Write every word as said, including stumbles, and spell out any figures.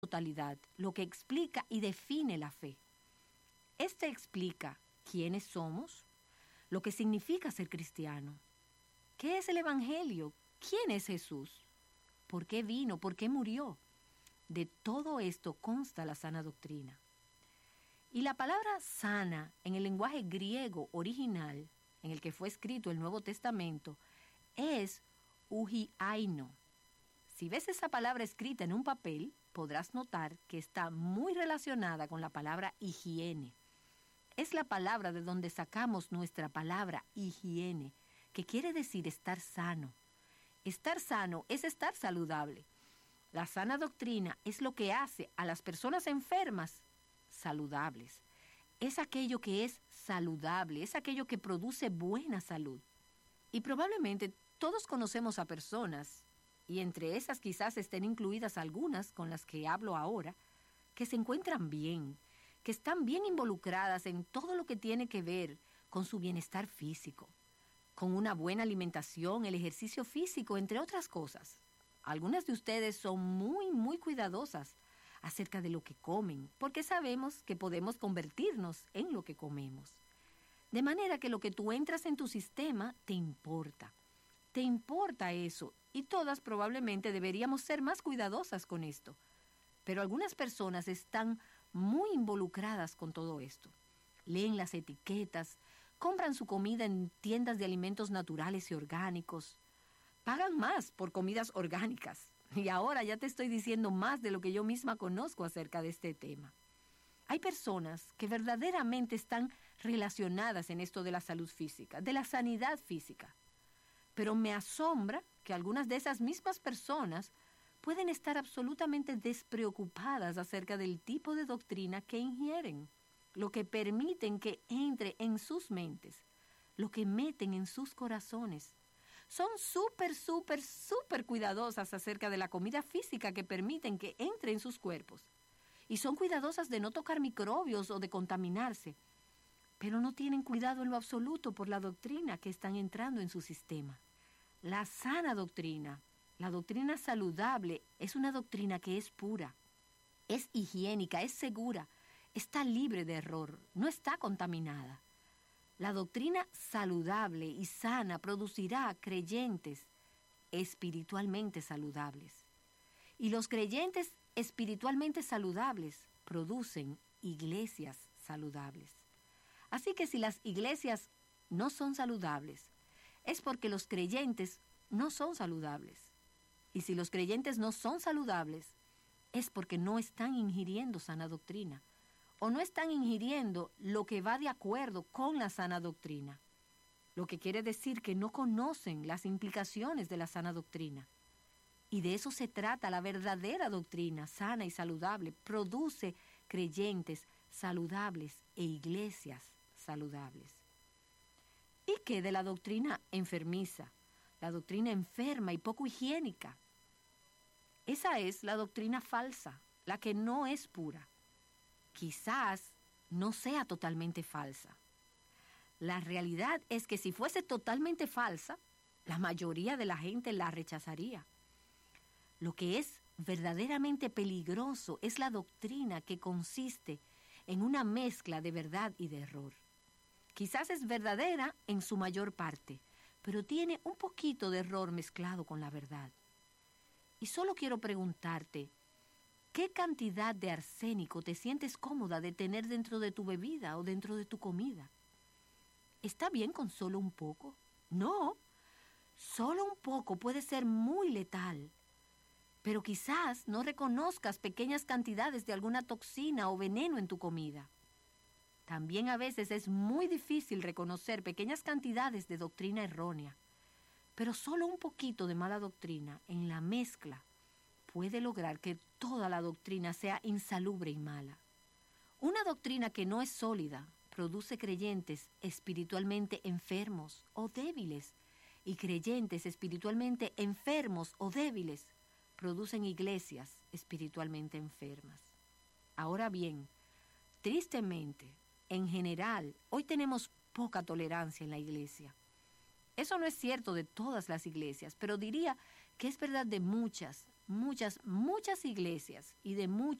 totalidad, lo que explica y define la fe. Este explica quiénes somos, lo que significa ser cristiano, qué es el Evangelio, quién es Jesús, por qué vino, por qué murió. De todo esto consta la sana doctrina. Y la palabra sana en el lenguaje griego original, en el que fue escrito el Nuevo Testamento, es ugiaino. Si ves esa palabra escrita en un papel, podrás notar que está muy relacionada con la palabra higiene. Es la palabra de donde sacamos nuestra palabra higiene, que quiere decir estar sano. Estar sano es estar saludable. La sana doctrina es lo que hace a las personas enfermas saludables. Es aquello que es saludable, es aquello que produce buena salud. Y probablemente todos conocemos a personas, y entre esas quizás estén incluidas algunas con las que hablo ahora, que se encuentran bien, que están bien involucradas en todo lo que tiene que ver con su bienestar físico, con una buena alimentación, el ejercicio físico, entre otras cosas. Algunas de ustedes son muy, muy cuidadosas acerca de lo que comen, porque sabemos que podemos convertirnos en lo que comemos. De manera que lo que tú entras en tu sistema te importa. Te importa eso, y todas probablemente deberíamos ser más cuidadosas con esto. Pero algunas personas están muy involucradas con todo esto. Leen las etiquetas, compran su comida en tiendas de alimentos naturales y orgánicos, pagan más por comidas orgánicas. Y ahora ya te estoy dicindo más de lo que yo misma conozco acerca de este tema. Hay personas que verdaderamente están relacionadas en esto de la salud física, de la sanidad física. Pero me asombra que algunas de esas mismas personas pueden estar absolutamente despreocupadas acerca del tipo de doctrina que ingieren, lo que permiten que entre en sus mentes, lo que meten en sus corazones. Son súper, súper, súper cuidadosas acerca de la comida física que permiten que entre en sus cuerpos. Y son cuidadosas de no tocar microbios o de contaminarse, pero no tienen cuidado en lo absoluto por la doctrina que están entrando en su sistema. La sana doctrina, la doctrina saludable, es una doctrina que es pura, es higiénica, es segura, está libre de error, no está contaminada. La doctrina saludable y sana producirá creyentes espiritualmente saludables. Y los creyentes espiritualmente saludables producen iglesias saludables. Así que si las iglesias no son saludables, es porque los creyentes no son saludables. Y si los creyentes no son saludables, es porque no están ingiriendo sana doctrina, o no están ingiriendo lo que va de acuerdo con la sana doctrina, lo que quiere decir que no conocen las implicaciones de la sana doctrina. Y de eso se trata la verdadera doctrina sana y saludable, produce creyentes saludables e iglesias saludables. ¿Y qué de la doctrina enfermiza, la doctrina enferma y poco higiénica? Esa es la doctrina falsa, la que no es pura. Quizás no sea totalmente falsa. La realidad es que si fuese totalmente falsa, la mayoría de la gente la rechazaría. Lo que es verdaderamente peligroso es la doctrina que consiste en una mezcla de verdad y de error. Quizás es verdadera en su mayor parte, pero tiene un poquito de error mezclado con la verdad. Y solo quiero preguntarte, ¿qué cantidad de arsénico te sientes cómoda de tener dentro de tu bebida o dentro de tu comida? ¿Está bien con solo un poco? No, solo un poco puede ser muy letal. Pero quizás no reconozcas pequeñas cantidades de alguna toxina o veneno en tu comida. También a veces es muy difícil reconocer pequeñas cantidades de doctrina errónea, pero solo un poquito de mala doctrina en la mezcla puede lograr que toda la doctrina sea insalubre y mala. Una doctrina que no es sólida produce creyentes espiritualmente enfermos o débiles, y creyentes espiritualmente enfermos o débiles producen iglesias espiritualmente enfermas. Ahora bien, tristemente, en general, hoy tenemos poca tolerancia en la iglesia. Eso no es cierto de todas las iglesias, pero diría que es verdad de muchas, muchas, muchas iglesias y de muchos